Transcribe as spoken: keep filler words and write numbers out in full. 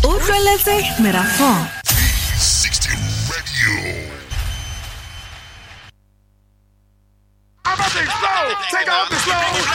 Utlweletse Merafong. sixty Radio. I'm about to explode. Take off the slow.